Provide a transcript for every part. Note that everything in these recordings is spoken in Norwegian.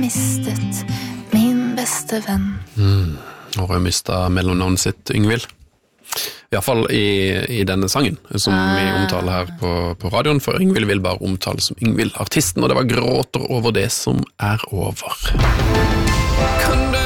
mistet min beste venn. Nå har jeg mistet mellomnavnet sitt, Yngvild. I hvert fall i denne sangen, som vi omtaler her på radioen, for Yngvild vil bare omtale som Yngvild, artisten, og det var gråter over det som er over. Kan du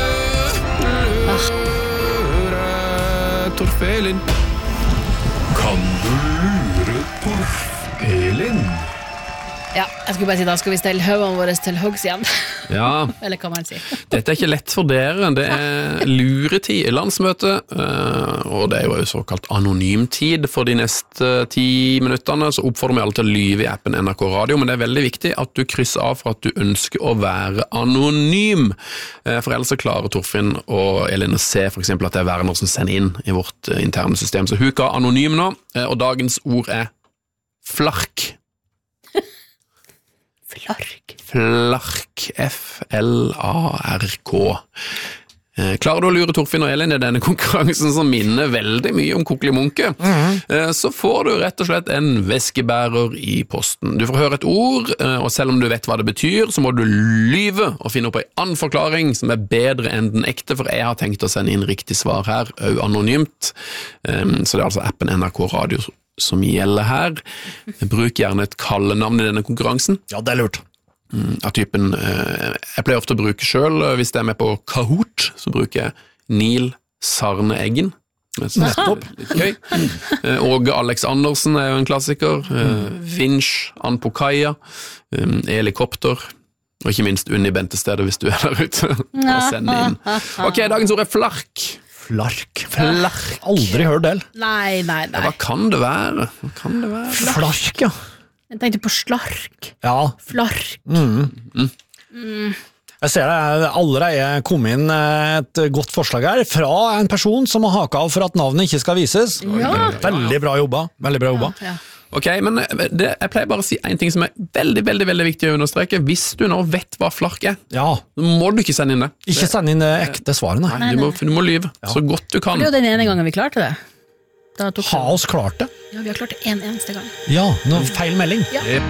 lure Torf-Elin? Kan du lure Torf-Elin? Ja, jeg skulle bare si da skal vi stelle høvene våre til hoggs igjen. Ja. Eller hva man sier. Dette er ikke lett for dere, det er luretid i landsmøtet, og det er jo såkalt anonymtid for de neste 10 minuttene, så oppfordrer vi alle til å lyve i appen NRK Radio, men det er veldig viktig at du krysser av for at du ønsker å være anonym, for ellers så klarer Torfinn og Elin å se for eksempel at det er Werner som sender inn i vårt interne system, så huk av anonym nå, og dagens ord er flark. Flark, F-L-A-R-K. Klarer du å lure Torfinn og Elin i denne konkurransen som minner veldig mye om Kokkeli-Munke, så får du rett og slett en veskebærer i posten. Du får høre et ord, og selv om du vet hva det betyr, så må du lyve og finne opp en annen forklaring som er bedre enn den ekte, for jeg har tenkt å sende inn riktig svar her, og anonymt. Så det er altså appen NRK Radio som gjelder her. Bruk gjerne et kallenavn i denne konkurransen. Ja, det er lurt. Av typen, jeg pleier ofte å bruke selv, hvis jeg er med på Kahoot, så bruker jeg Neil Sarne Eggen. Nettopp. Litt gøy. Åge Alex Andersen er jo en klassiker. Vinch, Anpokaia, Helikopter, og ikke minst Unni Bentestedet hvis du er der ute. Og send inn. Ok, dagens ord er flark. Flark. Aldri hørt det. Nei. Hva kan det være? Flark, ja. Jeg tenkte på slark. Ja. Flark. Jeg ser det allerede kom inn et godt forslag her fra en person som har haket av for at navnet ikke skal vises. Ja. Veldig bra jobba. Ja. Ok, men jeg pleier bare å si en ting som er veldig, veldig, veldig viktig å understreke. Hvis du nå vet hva flark er, må du ikke sende inn det. Ikke sende inn det ekte svaret, nei. Du må lyve så godt du kan. Det er jo den ene gangen vi klarte det. Ha oss klart det. Ja, vi har klart det en eneste gang. Ja, noe feil melding. Ja.